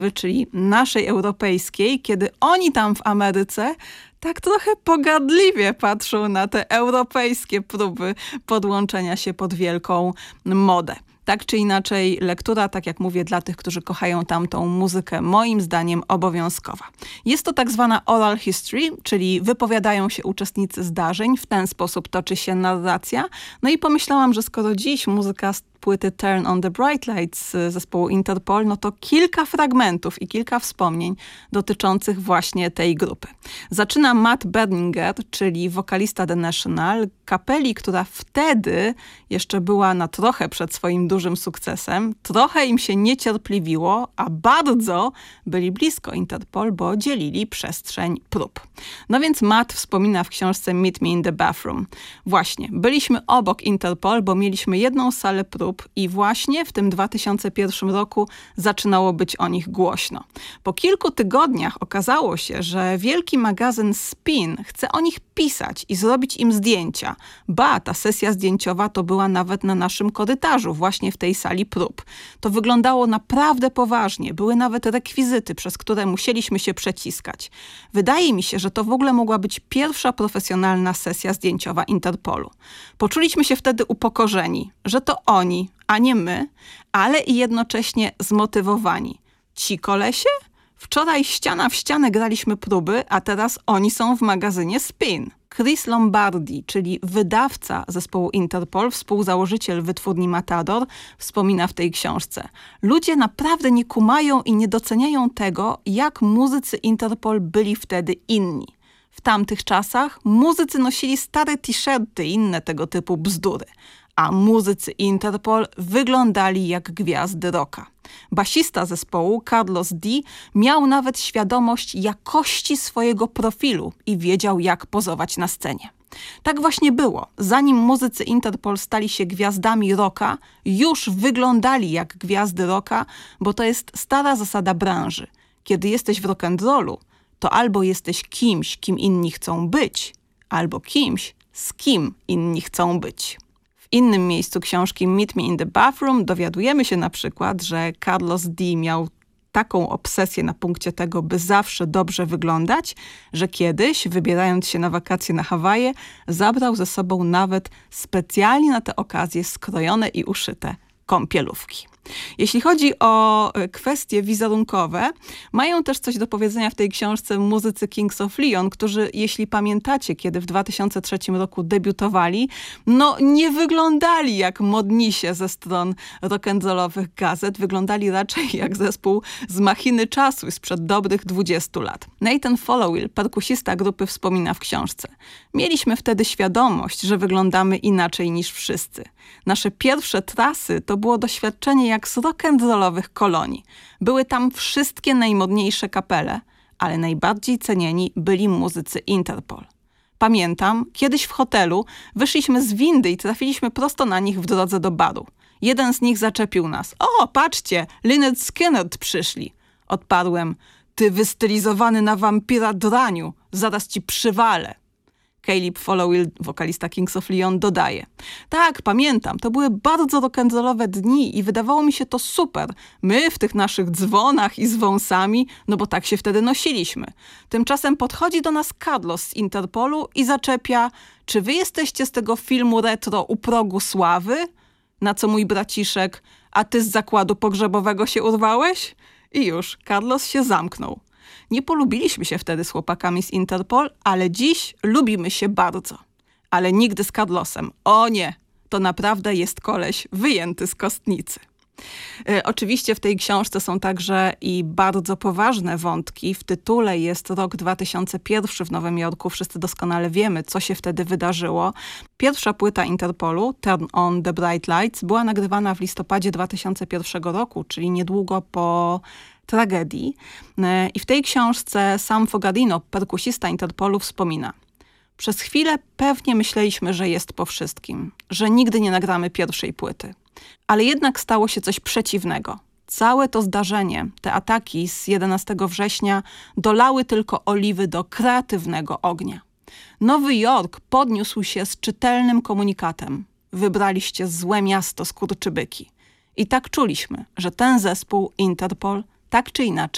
czyli naszej europejskiej, kiedy oni tam w Ameryce tak trochę pogardliwie patrzą na te europejskie próby podłączenia się pod wielką modę. Tak czy inaczej, lektura, tak jak mówię, dla tych, którzy kochają tamtą muzykę, moim zdaniem obowiązkowa. Jest to tak zwana oral history, czyli wypowiadają się uczestnicy zdarzeń, w ten sposób toczy się narracja. No i pomyślałam, że skoro dziś muzyka z płyty Turn on the Bright Lights zespołu Interpol, no to kilka fragmentów i kilka wspomnień dotyczących właśnie tej grupy. Zaczyna Matt Berninger, czyli wokalista The National, kapeli, która wtedy jeszcze była na trochę przed swoim dużym sukcesem. Trochę im się niecierpliwiło, a bardzo byli blisko Interpol, bo dzielili przestrzeń prób. No więc Matt wspomina w książce Meet Me in the Bathroom. Właśnie, byliśmy obok Interpol, bo mieliśmy jedną salę prób i właśnie w tym 2001 roku zaczynało być o nich głośno. Po kilku tygodniach okazało się, że wielki magazyn Spin chce o nich pisać i zrobić im zdjęcia. Ba, ta sesja zdjęciowa to była nawet na naszym korytarzu, właśnie w tej sali prób. To wyglądało naprawdę poważnie. Były nawet rekwizyty, przez które musieliśmy się przeciskać. Wydaje mi się, że to w ogóle mogła być pierwsza profesjonalna sesja zdjęciowa Interpolu. Poczuliśmy się wtedy upokorzeni, że to oni, a nie my, ale i jednocześnie zmotywowani. Ci kolesie? Wczoraj ściana w ścianę graliśmy próby, a teraz oni są w magazynie Spin. Chris Lombardi, czyli wydawca zespołu Interpol, współzałożyciel wytwórni Matador, wspomina w tej książce. Ludzie naprawdę nie kumają i nie doceniają tego, jak muzycy Interpol byli wtedy inni. W tamtych czasach muzycy nosili stare t-shirty i inne tego typu bzdury, a muzycy Interpol wyglądali jak gwiazdy rocka. Basista zespołu, Carlos D., miał nawet świadomość jakości swojego profilu i wiedział, jak pozować na scenie. Tak właśnie było. Zanim muzycy Interpol stali się gwiazdami rocka, już wyglądali jak gwiazdy rocka, bo to jest stara zasada branży. Kiedy jesteś w rock'n'rollu, to albo jesteś kimś, kim inni chcą być, albo kimś, z kim inni chcą być. W innym miejscu książki Meet Me in the Bathroom dowiadujemy się na przykład, że Carlos D. miał taką obsesję na punkcie tego, by zawsze dobrze wyglądać, że kiedyś, wybierając się na wakacje na Hawaje, zabrał ze sobą nawet specjalnie na tę okazję skrojone i uszyte kąpielówki. Jeśli chodzi o kwestie wizerunkowe, mają też coś do powiedzenia w tej książce muzycy Kings of Leon, którzy, jeśli pamiętacie, kiedy w 2003 roku debiutowali, no nie wyglądali jak modnisie ze stron rock'n'rollowych gazet, wyglądali raczej jak zespół z machiny czasu sprzed dobrych 20 lat. Nathan Followill, perkusista grupy, wspomina w książce. Mieliśmy wtedy świadomość, że wyglądamy inaczej niż wszyscy. Nasze pierwsze trasy to było doświadczenie jak z rock'n'rollowych kolonii. Były tam wszystkie najmodniejsze kapele, ale najbardziej cenieni byli muzycy Interpol. Pamiętam, kiedyś w hotelu wyszliśmy z windy i trafiliśmy prosto na nich w drodze do baru. Jeden z nich zaczepił nas. O, patrzcie, Lynyrd Skynyrd przyszli. Odparłem, ty wystylizowany na wampira draniu, zaraz ci przywalę. Caleb Followill, wokalista Kings of Leon, dodaje. Tak, pamiętam, to były bardzo rock'n'rollowe dni i wydawało mi się to super. My w tych naszych dzwonach i z wąsami, no bo tak się wtedy nosiliśmy. Tymczasem podchodzi do nas Carlos z Interpolu i zaczepia, czy wy jesteście z tego filmu retro U progu sławy? Na co mój braciszek, a ty z zakładu pogrzebowego się urwałeś? I już, Carlos się zamknął. Nie polubiliśmy się wtedy z chłopakami z Interpol, ale dziś lubimy się bardzo. Ale nigdy z Carlosem. O nie, to naprawdę jest koleś wyjęty z kostnicy. Oczywiście w tej książce są także i bardzo poważne wątki. W tytule jest rok 2001 w Nowym Jorku. Wszyscy doskonale wiemy, co się wtedy wydarzyło. Pierwsza płyta Interpolu, Turn on the Bright Lights, była nagrywana w listopadzie 2001 roku, czyli niedługo po tragedii. I w tej książce Sam Fogarino, perkusista Interpolu, wspomina. Przez chwilę pewnie myśleliśmy, że jest po wszystkim, że nigdy nie nagramy pierwszej płyty. Ale jednak stało się coś przeciwnego. Całe to zdarzenie, te ataki z 11 września dolały tylko oliwy do kreatywnego ognia. Nowy Jork podniósł się z czytelnym komunikatem. Wybraliście złe miasto, skurczybyki. I tak czuliśmy, że ten zespół Interpol tak czy inaczej